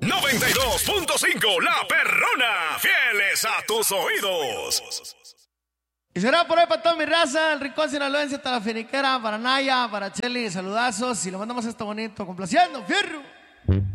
92.5 La Perrona, fieles a tus oídos. Y será por ahí para toda mi raza, el Rincón Sinaloense, hasta la Finiquera, para Naya, para Cheli, saludazos. Y le mandamos esto bonito, complaciendo, fierro.